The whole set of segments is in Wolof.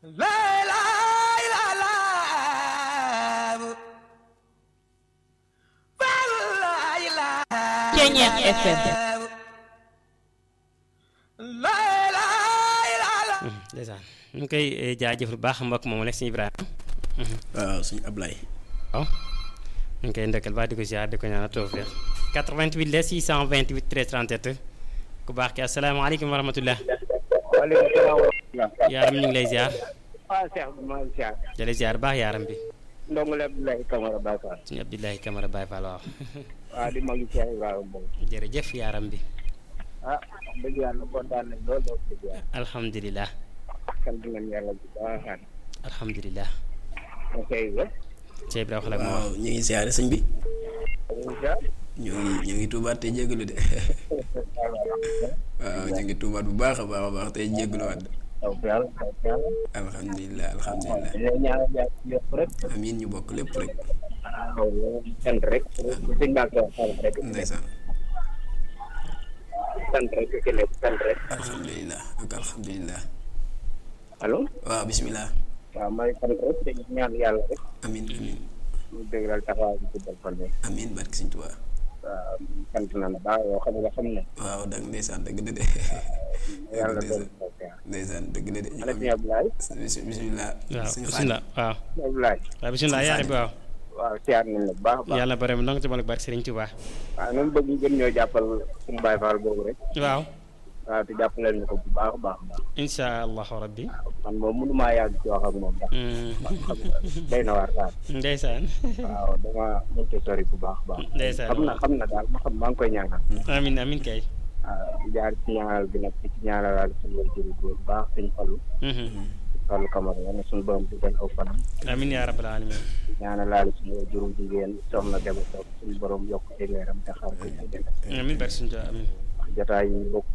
Ceeñeex FM. ndeysaan ñu ngi koy jaajëf lu baax mbokk moom la sëñ Ibrahima. waaw sëñ Ablaye. waaw ñu ngi koy ndëkkal baax di ko ziar di ko ñaanal tawfeex 88 la 628 13 37 ku baax ki asalaamaaleykum wa rahmatulah. waaleykum salaam wa rahmatulah. yaaram ñu ngi lay ziar. waaw Cheikh bi maa ngi ziar. jële ziar baax yaaram bi. ndongole Abdoulaye Camara Baye Fall. suñu Abdoulaye Camara Baye Fall waaw. waaw di mag Cheikh Ibrahima moom. jërëjëf yaaram bi. ah dëgg yàlla kontaan nañ lool lool dëgg yàlla. alhamdulilah. sant nañ yàlla bu baax. alhamdulilah. ok ba. Cheikh Ibrahima xale ak waaw ñu ngi siyaare sëñ bi. incha ñu ngi tuubaat tey jégalu de. waaw ñu ngi tuubaat bu baax a baax tey jégaluwaat. taw bi yàlla taw bi yàlla. alhamdulilah alhamdulilah. dañoo ñaanal yàlla ci yëpp rek. amiin ñu bokk lépp rek. waaw sant rek. sëñ Mbacke sant rek. ndeysaan. sant rek ci lépp sant rek. alhamdulilah ak alhamdulilah. allo. waaw bisimilah. waaw maa ngi sant rek dañu ñaan yàlla rek. amiin amiin. ñu dëgëral taxawaay bi ci defal ne. amiin barke sëñ Tuubaa. waaw sant naa la baax yoo xam ne. waaw dag ndeysaan dëgg la de. yàlla doon ndeysaan dëgg la de. ala sëñ Abdoulaye. bisimilah. waaw bisimilah waaw. Abdoulaye. waaw bisimilah yaaram bi waaw. waaw siyaar nañ la bu baax a baax. yàlla bare na nga ci mën ak barke Serigne Touba. waaw noonu bëgg ñu gën ñoo jàppal suñu Baye Fall boobu rek. waaw. waaw te jàppaleel ñu ko bu baax a baax. incha allahu rabbi. man moom mënumaa yàgg ci wax ak moom ndax. xam nga day na waar daal. ndeysaan. waaw dama mënut a sori bu baax a baax. ndeysaan xam na daal ma xam maa ngi koy ñaanal. amin amin kay. waaw di jaar ci ñaanal bi nag ci ñaanalaale suñu wér jëri góor bu baax suñu Fallu. Fallu Camara yal na suñu borom di gën aw fanam. amin yaa rabbal alamin. ñaanalaale suñu wér jëru jigéen soxna Deme Sow suñu borom yokk ci leeram te xaar ko ci jënd. amin barke Serigne Touba amin. jotaay yi ñu bokk.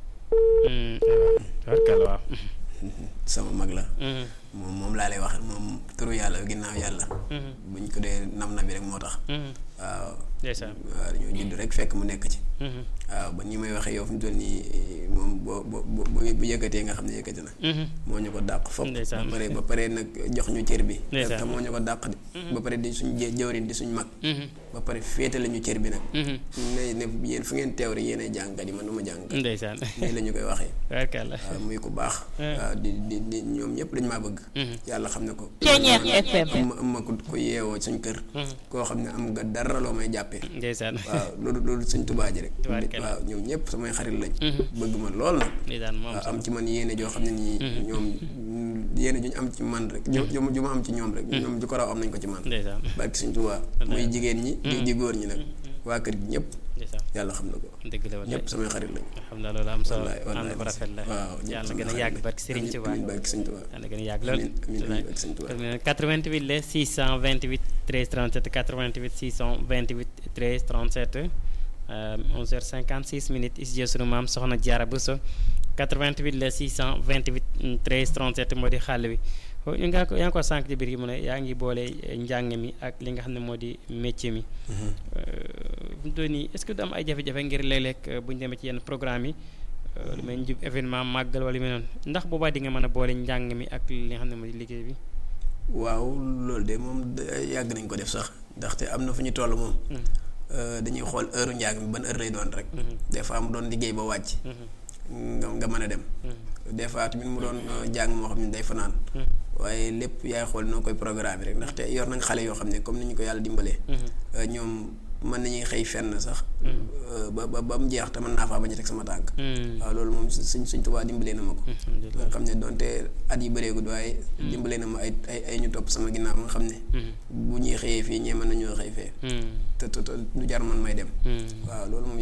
tabarkalla waaw. sama mag la. moom laa lay wax moom turu yàlla ginnaaw yàlla. buñ ko dee nam na bi rek moo tax. waaw. ndeysaan. waaw dañoo judd rek fekk mu nekk ci. waaw ba ni may waxee yow fi mu toll nii moom bu yëkkatee nga xam ne yëkkati na. moo ñu ko dàq fopp. ndeysaan ba pare nag jox ñu cër bi. ndeysaan te moo ñu ko dàq di. ba pare di suñ jawrin di suñ mag. ba pare féetale ñu cër bi nag. ne yéen fu ngeen teew rek yéenay jàngkat yi man du ma jàngkat. ndeysaan. nii la ñu koy waxee. tabarkalla. waaw muy ku baax. waaw di ñoom ñëpp dañ maa bëgg. yàlla xam ne ko. Ceeñeex FM. am ma ku yeewoo suñ kër. koo xam ne am nga dara loo may jàppee. ndeysaan. waaw loolu suñ Tuubaa ji rek. waaw ñoom ñëpp samay xarit lañ. bëgg ma lool nag. ndeysaan moom waaw am ci man yéene joo xam ne nii. ñoom yéene ju ñu am ci man rek. ju ma am ci ñoom rek. ñoom ju ko raw am nañ ko ci man. ndeysaan. barke suñ Tuubaa. muy jigéen ñi. di góor ñi nag. waa kër gi ñëpp. ndeysaan. yàlla xam na ko. dëgg la ñëpp samay xarit lañ. xam naa loolu am solo wallaay ànd bu rafet la. waaw yàlla gën a yàgg barke Serigne Touba. amiin barke Serigne Touba. yàlla gën a yàgg lool. amiin barke Serigne Touba. 88 la 628 13 37 88 628 13 37 11h56 minutes studio sunu maam Soxna Diarra Bousso 88 la 628 13 37 moo di xàll wi. yaa ngi ko sànq ci biir yi mu ne yaa ngi boole njàng mi ak li nga xam ne moo di métier mi. fu mu toll nii est-ce que du am ay jafe-jafe ngir léeg-léeg bu ñu demee ci yenn programme yi lu mel ni événement màggal wala yu mel noonu ndax boobaa di nga mën a boole njàng mi ak li nga xam ne moo di liggéey bi. waaw loolu de moom yàgg nañ ko def sax ndaxte am na fu ñu toll moom. dañuy xool heure njàng mi ban heure lay doon rek. des fois mu doon liggéey ba wàcc. nga mën a dem. des fois tamit mu doon jàng moo xam ne day fanaan. waaye lépp yaay xool noo koy programme rek ndaxte yor nañ xale yoo xam ne comme ni ñu ko yàlla dimbalee. ñoom mën nañuy xëy fenn sax. ba mu jeex te mën naa faa bañ a teg sama tànk. waaw loolu moom suñ Tuubaa dimbalee na ma ko. nga xam ne donte at yi bëreegul waaye. dimbalee na ma ay ñu topp sama ginnaaw nga xam ne. bu ñuy xëyee fii ñee mën nañoo xëy fee. te du jar man may dem. waaw loolu moom